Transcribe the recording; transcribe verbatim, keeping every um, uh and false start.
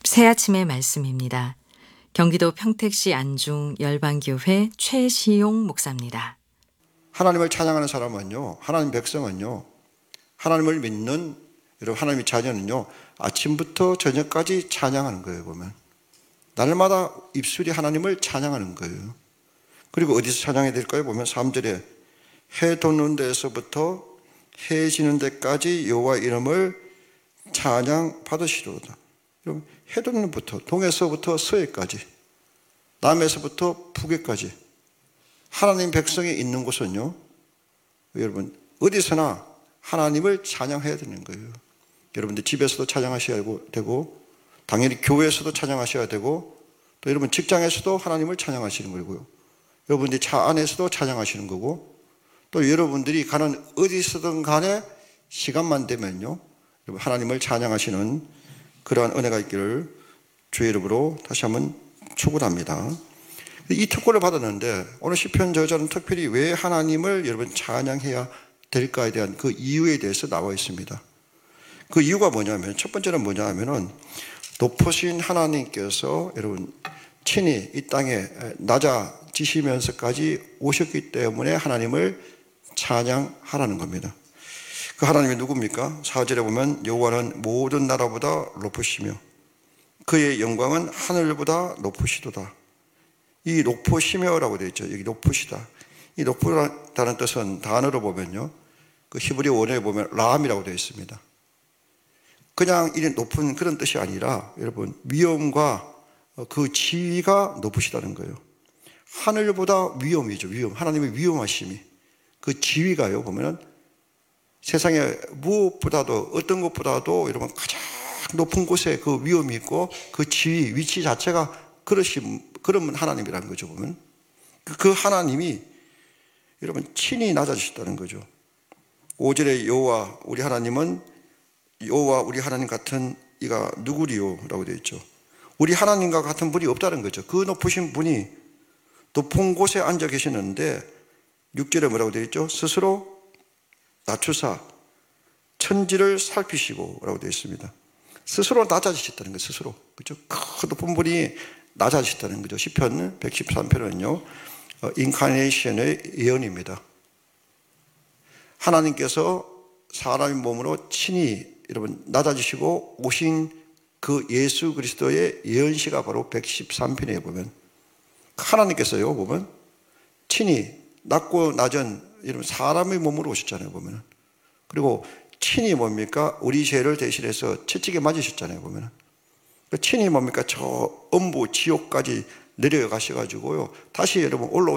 새아침의 말씀입니다. 경기도 평택시 안중 열방교회 최시용 목사입니다. 하나님을 찬양하는 사람은요, 하나님 백성은요, 하나님을 믿는 여러분 하나님의 자녀는요, 아침부터 저녁까지 찬양하는 거예요. 보면 날마다 입술이 하나님을 찬양하는 거예요. 그리고 어디서 찬양해야 될까요? 보면 삼 절에 해 돋는 데에서부터 해 지는 데까지 여호와 이름을 찬양 받으시로다. 여러분, 해 돋는 데부터 동에서부터 서해까지, 남에서부터 북에까지 하나님 백성이 있는 곳은요, 여러분 어디서나 하나님을 찬양해야 되는 거예요. 여러분들 집에서도 찬양하셔야 되고, 당연히 교회에서도 찬양하셔야 되고, 또 여러분 직장에서도 하나님을 찬양하시는 거고요. 여러분들이 차 안에서도 찬양하시는 거고, 또 여러분들이 가는 어디서든 간에 시간만 되면요, 하나님을 찬양하시는 그러한 은혜가 있기를 주의 이름으로 다시 한번 축원합니다. 이 특권을 받았는데 오늘 시편 저자는 특별히 왜 하나님을 여러분 찬양해야 될까에 대한 그 이유에 대해서 나와 있습니다. 그 이유가 뭐냐면, 첫 번째는 뭐냐 하면은 높으신 하나님께서 여러분 친히 이 땅에 낮아지시면서까지 오셨기 때문에 하나님을 찬양하라는 겁니다. 그 하나님이 누굽니까? 사 절에 보면 여호와는 모든 나라보다 높으시며 그의 영광은 하늘보다 높으시도다. 이 높으시며라고 되어 있죠. 여기 높으시다. 이 높다는 뜻은 단어로 보면요, 그 히브리 원어에 보면 람이라고 되어 있습니다. 그냥 이 높은 그런 뜻이 아니라 여러분 위엄과 그 지위가 높으시다는 거예요. 하늘보다 위엄이죠. 위엄. 하나님의 위엄하심이, 그 지위가요 보면은 세상에 무엇보다도 어떤 것보다도 여러분 가장 높은 곳에 그 위엄이 있고 그 지위, 위치 자체가 그러신 그런 하나님이라는 거죠. 보면 그 하나님이 여러분 친히 낮아지셨다는 거죠. 오 절에 여호와 우리 하나님은 여호와 우리 하나님 같은 이가 누구리요? 라고 되어 있죠. 우리 하나님과 같은 분이 없다는 거죠. 그 높으신 분이 높은 곳에 앉아 계시는데 육 절에 뭐라고 되어 있죠? 스스로 낮추사 천지를 살피시고 라고 되어 있습니다. 스스로 낮아지셨다는 거예요. 스스로. 그렇죠? 그 높은 분이 낮아지셨다는 거죠. 시편 백십삼 편은요 인카네이션의 예언입니다. 하나님께서 사람의 몸으로 친히 여러분 낮아지시고 오신 그 예수 그리스도의 예언시가 바로 백십삼 편에 보면 하나님께서요 보면 친히 낮고 낮은 여러분 사람의 몸으로 오셨잖아요. 보면 그리고 친히 뭡니까? 우리 죄를 대신해서 채찍에 맞으셨잖아요. 보면 친히 뭡니까? 저 음부 지옥까지 내려가셔가지고요 다시 여러분 올라